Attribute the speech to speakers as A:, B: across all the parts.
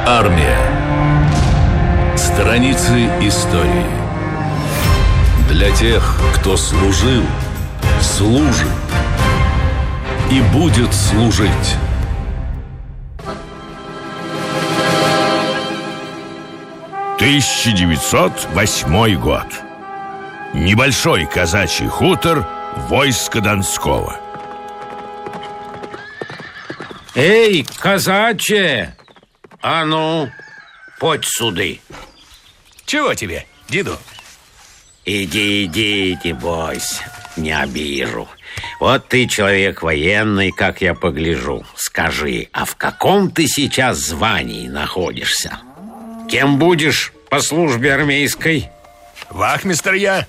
A: Армия. Страницы истории. Для тех, кто служил, служит и будет служить.
B: — 1908 год. Небольшой казачий хутор войска Донского.
C: Эй, казаче! А ну, подь суды.
D: Чего тебе, деду?
C: Иди, не бойся, не обижу. Вот ты человек военный, как я погляжу. Скажи, а в каком ты сейчас звании находишься? Кем будешь по службе армейской?
D: Вахмистр я.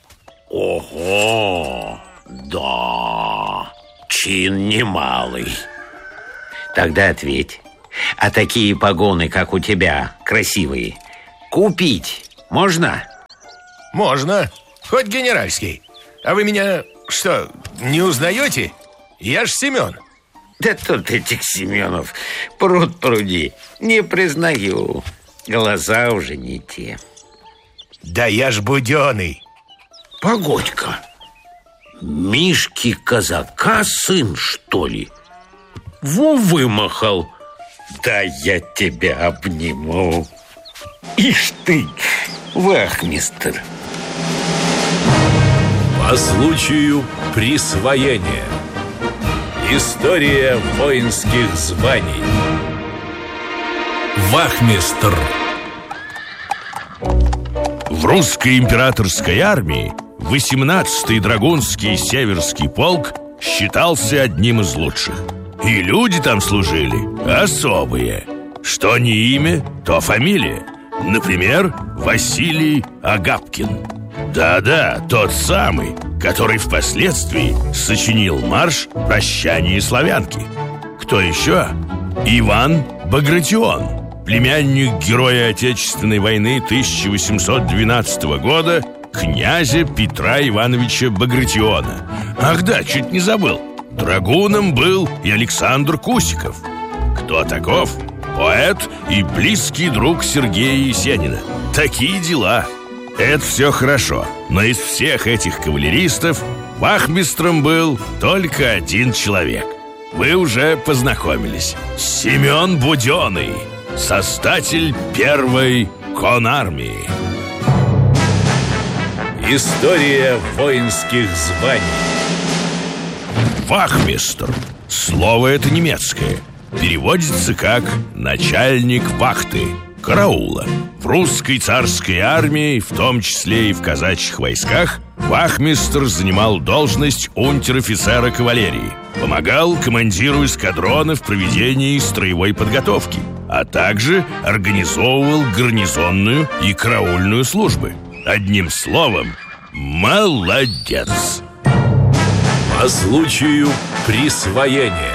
C: Ого, да, чин немалый. Тогда ответь, а такие погоны, как у тебя, красивые, купить можно?
D: Можно, хоть генеральский. А вы меня что, не узнаете? Я ж Семен.
C: Да тут этих Семенов пруд пруди. Не признаю, глаза уже не те.
D: Да я ж Буденный.
C: Погодь-ка, Мишки казака сын, что ли? Во вымахал. Да я тебя обниму. Ишь ты, вахмистр.
A: По случаю присвоения. История воинских званий. Вахмистр.
B: В русской императорской армии 18-й Драгунский Северский полк считался одним из лучших. И люди там служили особые. Что не имя, то фамилия. Например, Василий Агапкин. Да-да, тот самый, который впоследствии сочинил марш «Прощание славянки». Кто еще? Иван Багратион, племянник героя Отечественной войны 1812 года, князя Петра Ивановича Багратиона. Ах да, чуть не забыл. Драгуном был и Александр Кусиков. Кто таков? Поэт и близкий друг Сергея Есенина. Такие дела. Это все хорошо, но из всех этих кавалеристов вахмистром был только один человек. Вы уже познакомились. Семен Буденный, создатель первой конармии.
A: История воинских званий.
B: Вахмистр. Слово это немецкое. Переводится как «начальник вахты», караула. В русской царской армии, в том числе и в казачьих войсках, вахмистр занимал должность унтер-офицера кавалерии. Помогал командиру эскадрона в проведении строевой подготовки, а также организовывал гарнизонную и караульную службы. Одним словом, молодец.
A: По случаю присвоения.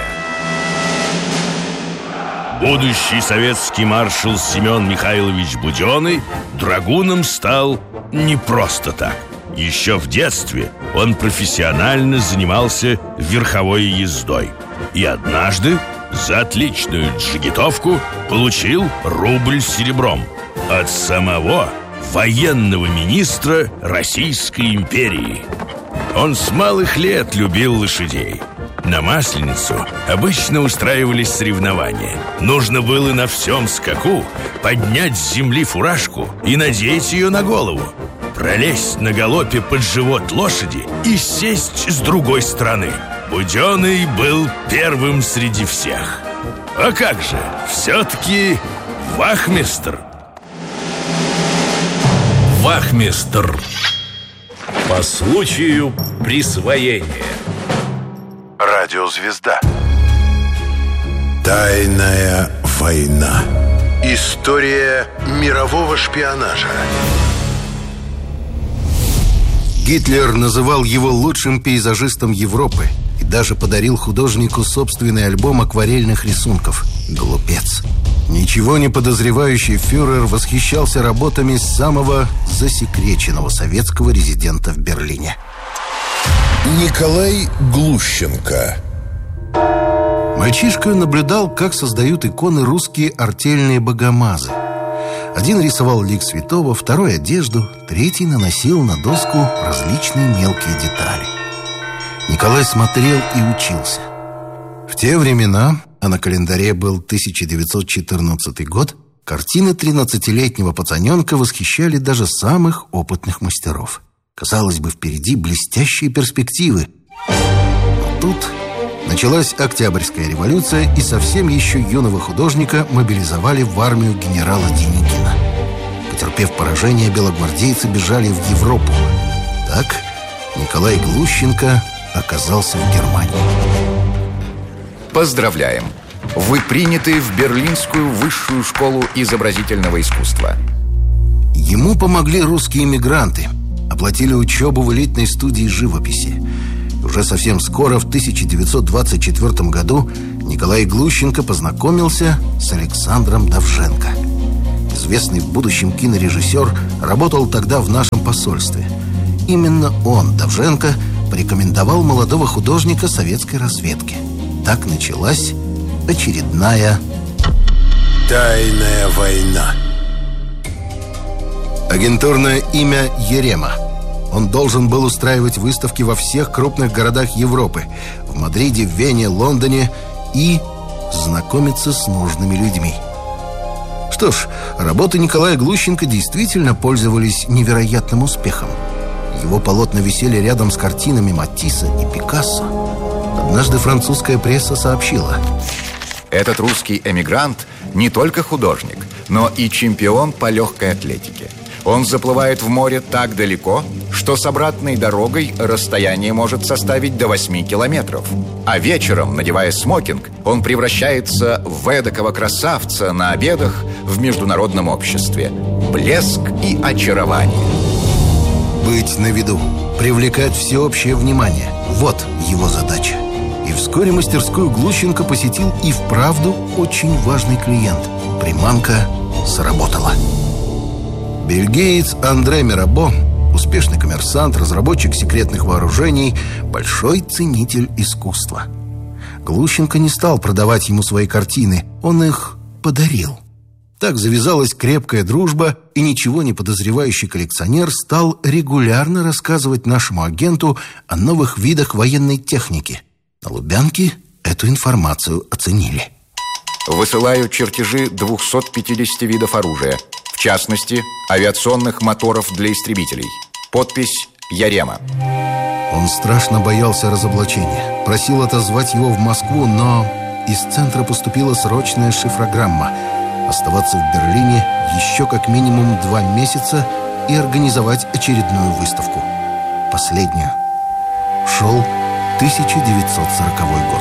B: Будущий советский маршал Семен Михайлович Буденный драгуном стал не просто так. Еще в детстве он профессионально занимался верховой ездой. И однажды за отличную джигитовку получил рубль серебром от самого военного министра Российской империи. Он с малых лет любил лошадей. На Масленицу обычно устраивались соревнования. Нужно было на всем скаку поднять с земли фуражку и надеть ее на голову, пролезть на галопе под живот лошади и сесть с другой стороны. Буденный был первым среди всех. А как же, все-таки вахмистр.
A: Вахмистр. По случаю присвоения.
E: Радиозвезда. Тайная война. История мирового шпионажа.
F: Гитлер называл его лучшим пейзажистом Европы и даже подарил художнику собственный альбом акварельных рисунков. Глупец. Ничего не подозревающий фюрер восхищался работами самого засекреченного советского резидента в Берлине.
E: Николай Глущенко.
F: Мальчишка наблюдал, как создают иконы русские артельные богомазы. Один рисовал лик святого, второй — одежду, третий наносил на доску различные мелкие детали. Николай смотрел и учился. В те времена, а на календаре был 1914 год, картины 13-летнего пацаненка восхищали даже самых опытных мастеров. Казалось бы, впереди блестящие перспективы. Но тут началась Октябрьская революция, и совсем еще юного художника мобилизовали в армию генерала Деникина. Потерпев поражение, белогвардейцы бежали в Европу. Так Николай Глущенко оказался в Германии.
G: Поздравляем! Вы приняты в Берлинскую высшую школу изобразительного искусства.
F: Ему помогли русские эмигранты, оплатили учебу в элитной студии живописи. Уже совсем скоро, в 1924 году, Николай Глущенко познакомился с Александром Довженко. Известный в будущем кинорежиссер работал тогда в нашем посольстве. Именно он, Довженко, порекомендовал молодого художника советской разведке. Так началась очередная
E: Тайная война.
F: агентурное имя Ерема. Он должен был устраивать выставки во всех крупных городах Европы, в Мадриде, в Вене, Лондоне, и знакомиться с нужными людьми. Что ж, работы Николая Глущенко действительно пользовались невероятным успехом. Его полотна висели рядом с картинами Матисса и Пикассо. Однажды французская пресса сообщила:
G: Этот русский эмигрант не только художник, но и чемпион по легкой атлетике. Он заплывает в море так далеко, что с обратной дорогой расстояние может составить до 8 километров. А вечером, надевая смокинг, он превращается в эдакого красавца на обедах в международном обществе. Блеск и очарование.
F: быть на виду, привлекать всеобщее внимание – вот его задача. И вскоре мастерскую Глущенко посетил и вправду очень важный клиент. Приманка сработала. Бельгиец Андре Мирабо, успешный коммерсант, разработчик секретных вооружений, большой ценитель искусства. Глущенко не стал продавать ему свои картины, он их подарил. Так завязалась крепкая дружба, и ничего не подозревающий коллекционер стал регулярно рассказывать нашему агенту о новых видах военной техники. На Лубянке эту информацию оценили.
G: Высылаю чертежи 250 видов оружия, в частности, авиационных моторов для истребителей. Подпись «Ярема».
F: Он страшно боялся разоблачения. Просил отозвать его в Москву, но из центра поступила срочная шифрограмма. Оставаться в Берлине еще как минимум 2 месяца и организовать очередную выставку. Последнюю. Шел 1940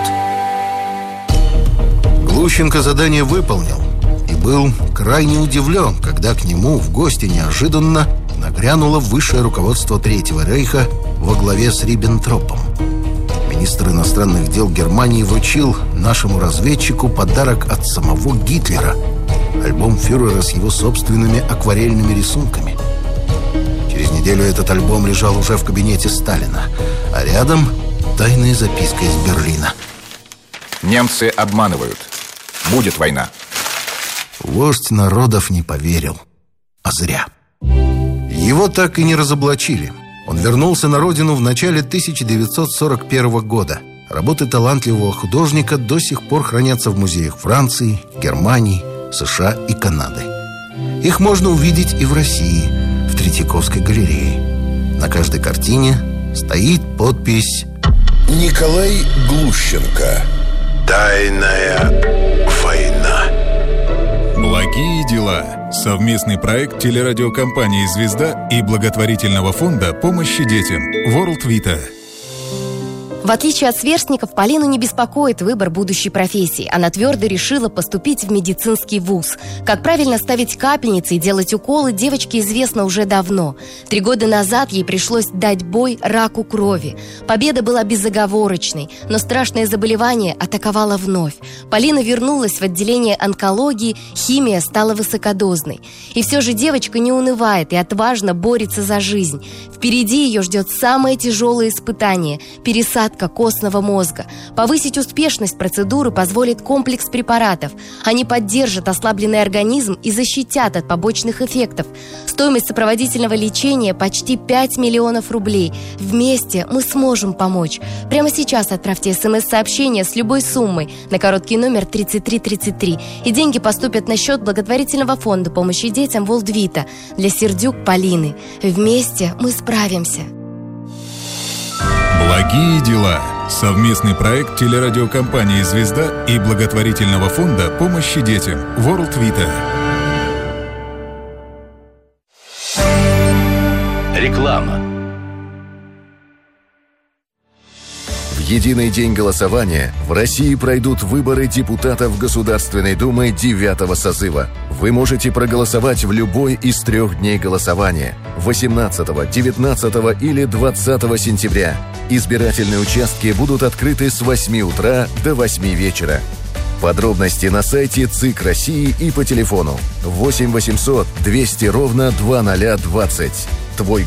F: год. Глущенко задание выполнил и был крайне удивлен, когда к нему в гости неожиданно нагрянуло высшее руководство Третьего рейха во главе с Риббентропом. Министр иностранных дел Германии вручил нашему разведчику подарок от самого Гитлера – альбом фюрера с его собственными акварельными рисунками. Через неделю этот альбом лежал уже в кабинете Сталина, а рядом тайная записка из Берлина.
G: Немцы обманывают. Будет война.
F: Вождь народов не поверил. А зря. Его так и не разоблачили. Он вернулся на родину в начале 1941 года. Работы талантливого художника до сих пор хранятся в музеях Франции, Германии, США и Канады. Их можно увидеть и в России, в Третьяковской галерее. На каждой картине стоит подпись
E: Николай Глущенко. Тайная война.
H: Благие дела. Совместный проект телерадиокомпании «Звезда» и благотворительного фонда помощи детям World Vita.
I: В отличие от сверстников, Полину не беспокоит выбор будущей профессии. Она твердо решила поступить в медицинский вуз. Как правильно ставить капельницы и делать уколы, девочке известно уже давно. 3 года назад ей пришлось дать бой раку крови. Победа была безоговорочной, но страшное заболевание атаковало вновь. Полина вернулась в отделение онкологии, химия стала высокодозной. И все же девочка не унывает и отважно борется за жизнь. Впереди ее ждет самое тяжелое испытание – пересадка клетка костного мозга. Повысить успешность процедуры позволит комплекс препаратов. Они поддержат ослабленный организм и защитят от побочных эффектов. Стоимость сопроводительного лечения почти 5 миллионов рублей. Вместе мы сможем помочь. Прямо сейчас отправьте СМС-сообщение с любой суммой на короткий номер 3333, и деньги поступят на счет благотворительного фонда помощи детям World Vita для Сердюк Полины. Вместе мы справимся.
H: Благие дела. Совместный проект телерадиокомпании «Звезда» и благотворительного фонда помощи детям World Vita.
A: Реклама.
J: В единый день голосования в России пройдут выборы депутатов Государственной Думы 9-го созыва. Вы можете проголосовать в любой из 3 дней голосования – 18, 19 или 20 сентября. Избирательные участки будут открыты с 8 утра до 8 вечера. Подробности на сайте ЦИК России и по телефону 8 800 200 ровно 2020. Твой